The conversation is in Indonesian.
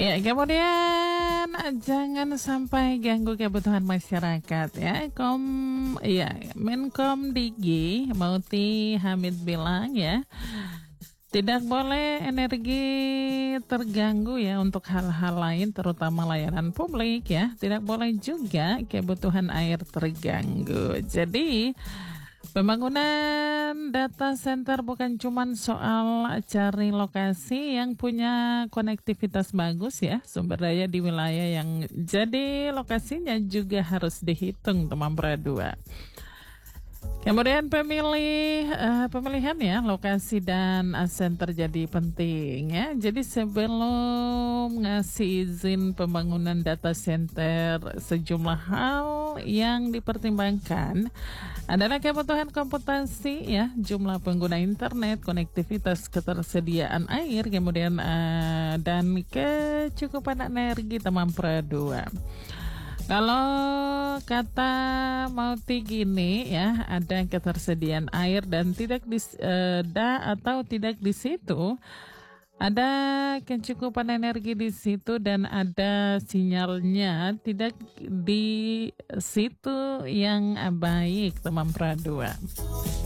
Ya, kemudian jangan sampai ganggu kebutuhan masyarakat ya. Menkom Digi Mauti Hamid bilang ya, tidak boleh energi terganggu ya untuk hal-hal lain terutama layanan publik ya. Tidak boleh juga kebutuhan air terganggu. Jadi pembangunan data center bukan cuma soal cari lokasi yang punya konektivitas bagus ya, sumber daya di wilayah yang jadi lokasinya juga harus dihitung teman berdua. Kemudian pemilihan ya lokasi dan center jadi penting ya. Jadi sebelum ngasih izin pembangunan data center, sejumlah hal yang dipertimbangkan adalah kebutuhan komputasi ya, jumlah pengguna internet, konektivitas, ketersediaan air, kemudian dan kecukupan energi teman berdua. Kalau kata Mauti gini ya, ada ketersediaan air dan tidak tidak di situ, ada kecukupan energi di situ dan ada sinyalnya tidak di situ yang baik teman berdua.